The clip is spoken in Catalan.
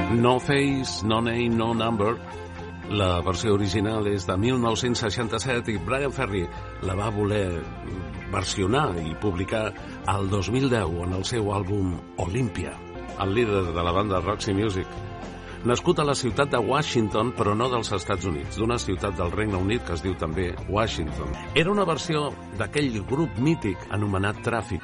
No Face, No Name, No Number. La versió original és de 1967 i Brian Ferry la va voler versionar i publicar al 2010 en el seu àlbum Olympia, el líder de la banda Roxy Music. Nascut a la ciutat de Washington, però no dels Estats Units, d'una ciutat del Regne Unit que es diu també Washington. Era una versió d'aquell grup mític anomenat Traffic,